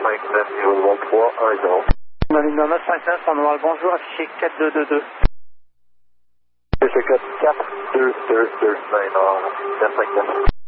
La ligne 959, en noir, bonjour, affiché 4222. C'est 4222, 959.